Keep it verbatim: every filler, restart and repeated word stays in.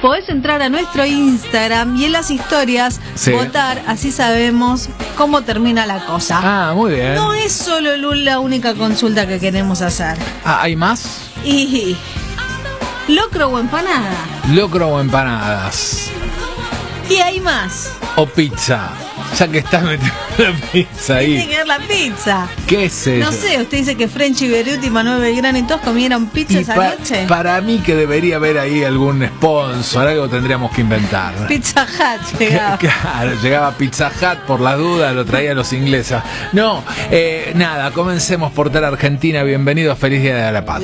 podés entrar a nuestro Instagram y en las historias sí. votar, así sabemos cómo termina la cosa. Ah, muy bien. No es solo Lul la única consulta que queremos hacer. Ah, ¿hay más? Y locro o empanada. Locro o empanadas. Y hay más. O pizza. Ya que estás metiendo la pizza ahí. Tiene que ver la pizza. ¿Qué es eso? No sé, usted dice que Frenchy Beruti y Manuel Belgrano y todos comieron pizza Y esa pa- noche. Para mí que debería haber ahí algún sponsor, algo tendríamos que inventar. Pizza Hut llegaba. Claro, llegaba Pizza Hut por las dudas, lo traía los ingleses. No, eh, nada, comencemos por Portal Argentina. Bienvenidos, feliz Día de la Patria.